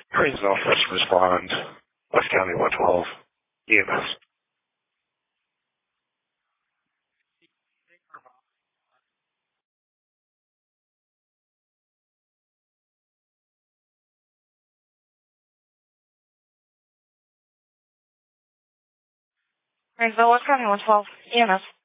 Greenville first respond. West County 112 EMS. Greenville, West County 112 EMS.